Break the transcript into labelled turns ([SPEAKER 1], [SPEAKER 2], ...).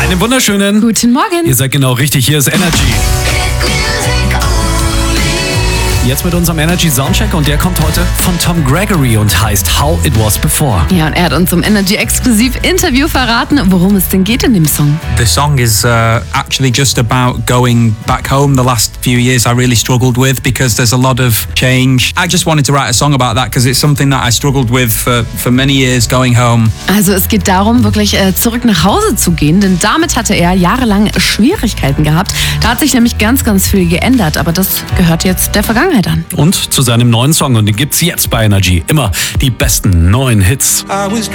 [SPEAKER 1] Einen wunderschönen
[SPEAKER 2] Guten Morgen.
[SPEAKER 1] Ihr seid genau richtig, hier ist Energy. Jetzt mit unserem Energy Soundcheck und der kommt heute von Tom Gregory und heißt How It Was Before.
[SPEAKER 2] Ja, und er hat uns im Energy Exklusiv Interview verraten, worum es denn geht in dem Song.
[SPEAKER 3] The song is actually just about going back home. The last few years I really struggled with because there's a lot of change. I just wanted to write a song about that because it's something that I struggled with for many years, going home.
[SPEAKER 2] Also es geht darum, wirklich zurück nach Hause zu gehen, denn damit hatte er jahrelang Schwierigkeiten gehabt. Da hat sich nämlich ganz, ganz viel geändert, aber das gehört jetzt der Vergangenheit an.
[SPEAKER 1] Und zu seinem neuen Song und den gibt's jetzt bei Energy. Immer die besten neuen Hits.
[SPEAKER 4] I was